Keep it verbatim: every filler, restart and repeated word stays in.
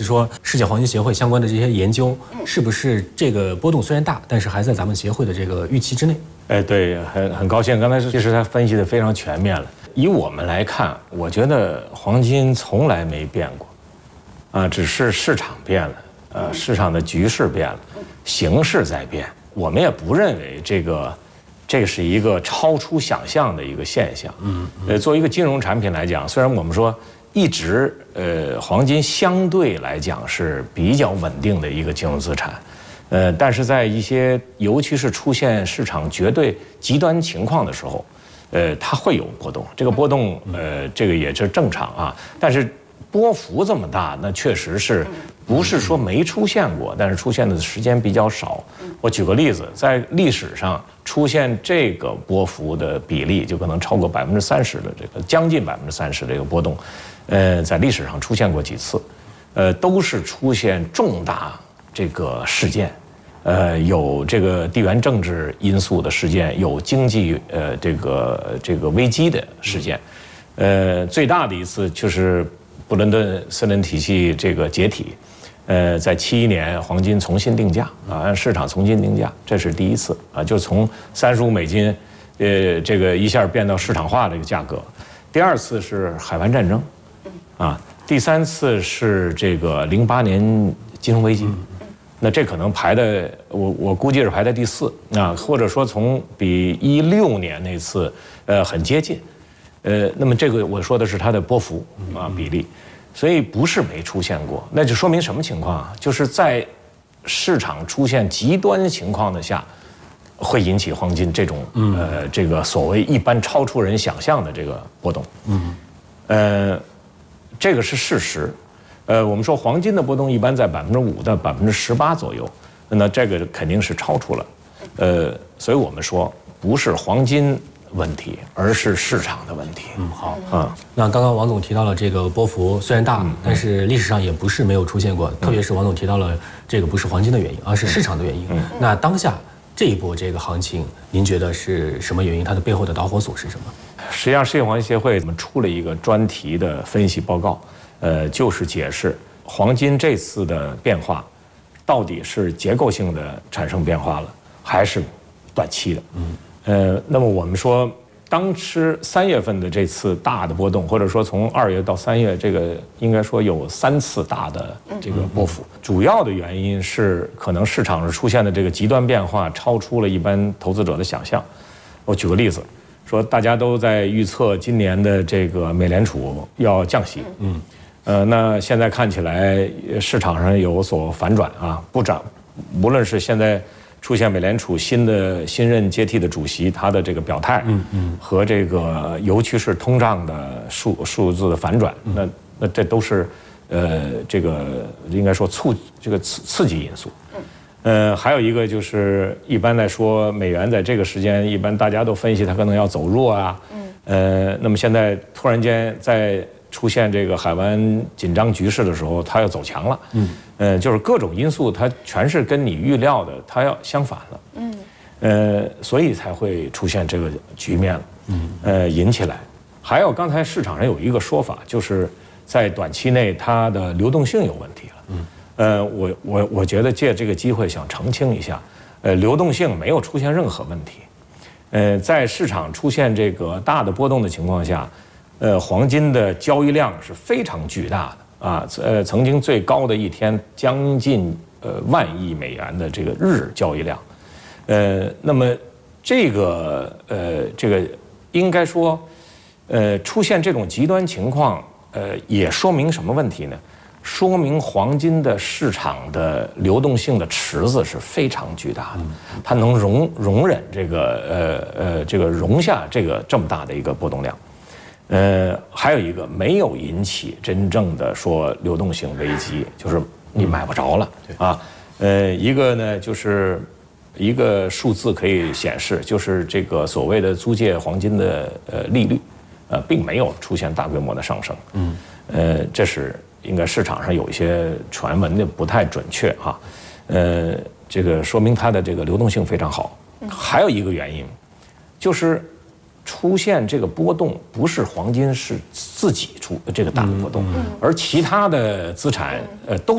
说世界黄金协会相关的这些研究，是不是这个波动虽然大，但是还在咱们协会的这个预期之内？ 哎，对，很很高兴，刚才其实他分析的非常全面了。以我们来看，我觉得黄金从来没变过，啊，只是市场变了，呃，市场的局势变了，形势在变。我们也不认为这个，这是一个超出想象的一个现象。嗯，呃，作为一个金融产品来讲，虽然我们说一直呃黄金相对来讲是比较稳定的一个金融资产。呃，但是在一些，尤其是出现市场绝对极端情况的时候，呃，它会有波动。这个波动，呃，这个也是正常啊。但是波幅这么大，那确实是不是说没出现过，但是出现的时间比较少。我举个例子，在历史上出现这个波幅的比例，就可能超过百分之三十的这个将近百分之三十这个波动，呃，在历史上出现过几次，呃，都是出现重大这个事件。呃，有这个地缘政治因素的事件，有经济呃这个这个危机的事件，呃，最大的一次就是布伦顿森林体系这个解体，呃，在七一年黄金重新定价啊，按市场重新定价，这是第一次啊，就从三十五美金，呃，这个一下变到市场化这个价格。第二次是海湾战争，啊，第三次是这个零八年金融危机。那这可能排的，我我估计是排在第四啊，或者说从比一六年那次，呃，很接近，呃，那么这个我说的是它的波幅啊比例，所以不是没出现过，那就说明什么情况啊？就是在市场出现极端情况的下，会引起黄金这种呃这个所谓一般超出人想象的这个波动，嗯，呃，这个是事实。呃，我们说黄金的波动一般在百分之五到百分之十八左右，那这个肯定是超出了，呃，所以我们说不是黄金问题，而是市场的问题。 嗯，好啊。那刚刚王总提到了这个波幅虽然大，嗯、但是历史上也不是没有出现过，嗯、特别是王总提到了这个不是黄金的原因，而是市场的原因。嗯、那当下这一波这个行情，您觉得是什么原因？它的背后的导火索是什么？ 实际上，世界黄金协会我们出了一个专题的分析报告。呃，就是解释黄金这次的变化，到底是结构性的产生变化了，还是短期的？嗯，呃，那么我们说，当时三月份的这次大的波动，或者说从二月到三月，这个应该说有三次大的这个波幅，主要的原因是可能市场上出现的这个极端变化超出了一般投资者的想象。我举个例子，说大家都在预测今年的这个美联储要降息，嗯。呃，那现在看起来市场上有所反转啊，不涨，无论是现在出现美联储新的新任接替的主席他的这个表态，嗯嗯，和这个尤其是通胀的数数字的反转，那那这都是呃这个应该说促这个刺刺激因素。呃，还有一个就是一般来说，美元在这个时间一般大家都分析它可能要走弱啊，呃，那么现在突然间在出现这个海湾紧张局势的时候，它要走强了，嗯，呃，就是各种因素，它全是跟你预料的，它要相反了，嗯，呃，所以才会出现这个局面了，嗯，呃，引起来。还有刚才市场上有一个说法，就是在短期内它的流动性有问题了，嗯，呃，我我我觉得借这个机会想澄清一下，呃，流动性没有出现任何问题，呃，在市场出现这个大的波动的情况下。呃，黄金的交易量是非常巨大的啊，呃，曾经最高的一天将近呃万亿美元的这个日交易量，呃，那么这个呃这个应该说，呃，出现这种极端情况，呃，也说明什么问题呢？说明黄金的市场的流动性的池子是非常巨大的，它能容容忍这个呃呃这个容下这个这么大的一个波动量。呃，还有一个没有引起真正的说流动性危机，就是你买不着了啊。呃，一个呢就是一个数字可以显示，就是这个所谓的租借黄金的呃利率，呃，并没有出现大规模的上升。嗯，呃，这是应该市场上有一些传闻的不太准确哈。呃，这个说明它的这个流动性非常好。还有一个原因，就是。出现这个波动，不是黄金是自己出这个大的波动，而其他的资产呃都。